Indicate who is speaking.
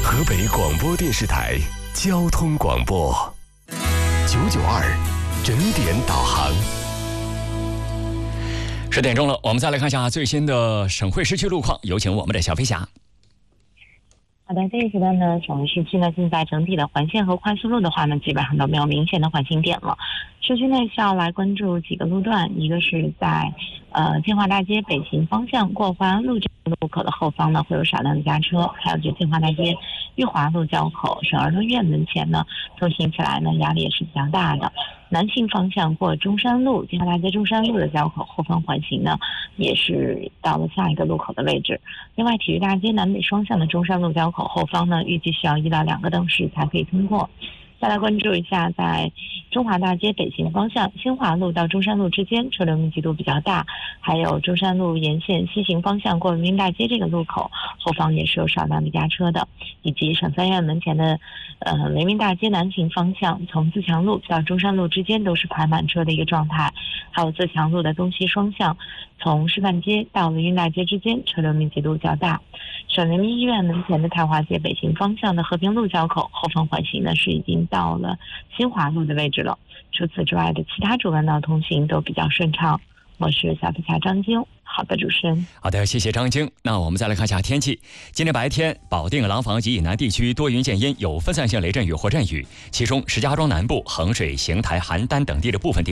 Speaker 1: 河北广播电视台交通广播992整点导航。
Speaker 2: 10点钟了，我们再来看一下最新的省会市区路况，有请我们的小飞侠。
Speaker 3: 好的，这一时段呢，省会市区呢，现在整体的环线和快速路的话呢，基本上都没有明显的缓行点了。市区内需要来关注几个路段，一个是在建华大街北行方向过淮安路这个路口的后方呢，会有少量的家车，还有就建华大街裕华路交口省儿童医院门前呢，通行起来呢压力也是比较大的。南行方向过中山路建华大街中山路的交口后方缓行呢，也是到了下一个路口的位置。另外，体育大街南北双向的中山路交口后方呢，预计需要1到2个灯时才可以通过。再来关注一下，在中华大街北行方向新华路到中山路之间车流密集度比较大，还有中山路沿线西行方向过文明大街这个路口后方也是有少量的压车的，以及省三院门前的文明大街南行方向从自强路到中山路之间都是排满车的一个状态，还有自强路的东西双向从师范街到文明大街之间车流密集度较大。省人民医院门前的太华街北行方向的和平路交口后方缓行呢是已经到了新华路的位置了。除此之外的其他主干道通行都比较顺畅。我是小飞侠张晶。好的，主持人。
Speaker 2: 好的，谢谢张晶。那我们再来看一下天气。今天白天，保定、廊坊及以南地区多云见阴，有分散性雷阵雨或阵雨，其中石家庄南部、衡水、邢台、邯郸等地的部分地